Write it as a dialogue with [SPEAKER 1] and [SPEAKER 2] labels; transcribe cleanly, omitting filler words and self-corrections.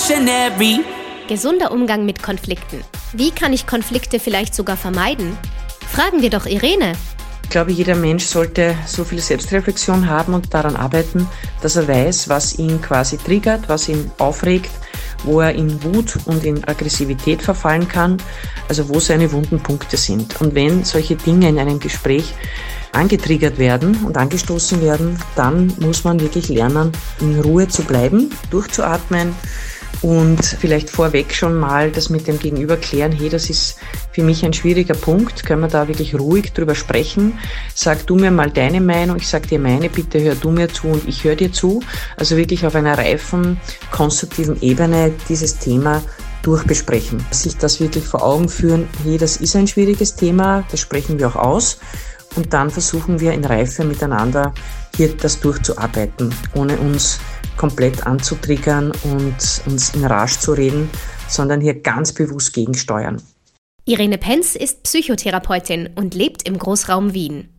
[SPEAKER 1] revolutionary.
[SPEAKER 2] Gesunder Umgang mit Konflikten. Wie kann ich Konflikte vielleicht sogar vermeiden? Fragen wir doch Irene.
[SPEAKER 3] Ich glaube, jeder Mensch sollte so viel Selbstreflexion haben und daran arbeiten, dass er weiß, was ihn quasi triggert, was ihn aufregt, wo er in Wut und in Aggressivität verfallen kann, also wo seine wunden Punkte sind. Und wenn solche Dinge in einem Gespräch angetriggert werden und angestoßen werden, dann muss man wirklich lernen, in Ruhe zu bleiben, durchzuatmen und vielleicht vorweg schon mal das mit dem Gegenüber klären, hey, das ist für mich ein schwieriger Punkt, können wir da wirklich ruhig drüber sprechen, sag du mir mal deine Meinung, ich sag dir meine, bitte hör du mir zu und ich höre dir zu, also wirklich auf einer reifen, konstruktiven Ebene dieses Thema durchbesprechen, sich das wirklich vor Augen führen, hey, das ist ein schwieriges Thema, das sprechen wir auch aus und dann versuchen wir in Reife miteinander hier das durchzuarbeiten, ohne uns komplett anzutriggern und uns in Rage zu reden, sondern hier ganz bewusst gegensteuern.
[SPEAKER 2] Irene Penz ist Psychotherapeutin und lebt im Großraum Wien.